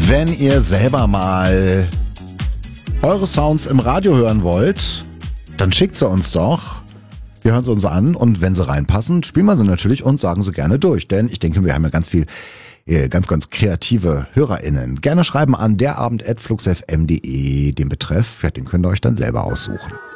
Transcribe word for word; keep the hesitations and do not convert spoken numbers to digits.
Wenn ihr selber mal eure Sounds im Radio hören wollt, dann schickt sie uns doch. Wir hören sie uns an und wenn sie reinpassen, spielen wir sie natürlich und sagen sie gerne durch. Denn ich denke, wir haben ja ganz viel, ganz, ganz kreative HörerInnen. Gerne schreiben an derabend at fluxfm punkt de den Betreff. Ja, den könnt ihr euch dann selber aussuchen.